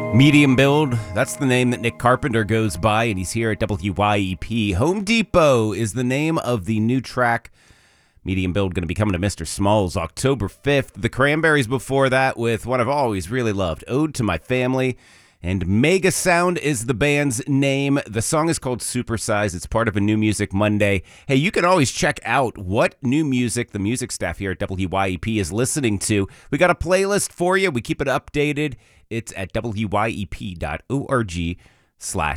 Medium Build, that's the name that Nick Carpenter goes by, and he's here at WYEP. Home Depot is the name of the new track. Medium Build going to be coming to Mr. Smalls October 5th. The Cranberries before that with one I've always really loved, Ode to My Family. And Mega Sound is the band's name. The song is called Supersize. It's part of a New Music Monday. Hey, you can always check out what new music the music staff here at WYEP is listening to. We got a playlist for you. We keep it updated. It's at wyep.org/